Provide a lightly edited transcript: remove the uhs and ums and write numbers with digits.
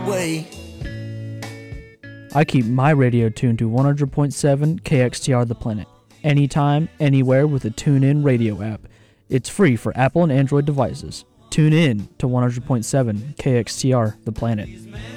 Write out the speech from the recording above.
way. I keep my radio tuned to 100.7 KXTR The Planet. Anytime, anywhere with a TuneIn radio app. It's free for Apple and Android devices. Tune in to 100.7 KXTR The Planet.